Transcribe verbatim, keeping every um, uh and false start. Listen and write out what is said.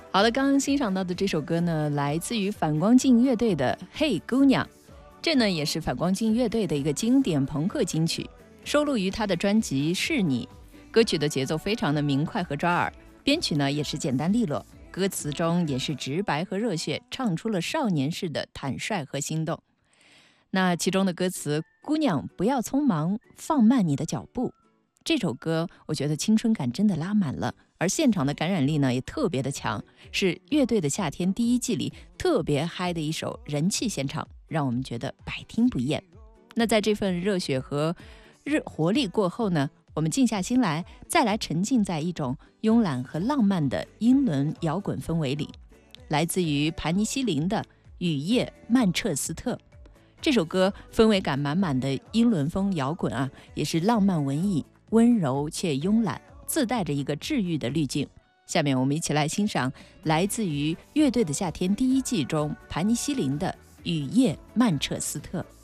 好的，刚刚欣赏到的这首歌呢，来自于反光镜乐队的《嘿姑娘》，这呢也是反光镜乐队的一个经典朋克金曲，收录于他的专辑《是你》。歌曲的节奏非常的明快和抓耳，编曲呢也是简单利落，歌词中也是直白和热血，唱出了少年式的坦率和心动。那其中的歌词“姑娘不要匆忙，放慢你的脚步”，这首歌我觉得青春感真的拉满了，而现场的感染力呢也特别的强，是乐队的夏天第一季里特别嗨的一首人气现场，让我们觉得百听不厌。那在这份热血和热活力过后呢，我们静下心来，再来沉浸在一种慵懒和浪漫的英伦摇滚氛围里。来自于盘尼西林的《雨夜曼彻斯特》，这首歌氛围感满满的英伦风摇滚啊，也是浪漫文艺，温柔却慵懒，自带着一个治愈的滤镜。下面我们一起来欣赏来自于乐队的夏天第一季中盘尼西林的《雨夜曼彻斯特》。